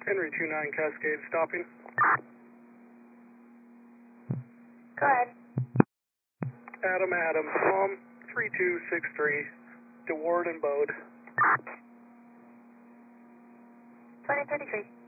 Henry 29 Cascade stopping. Go ahead. Adam, Palm 3263, DeWard and Bode. 2033.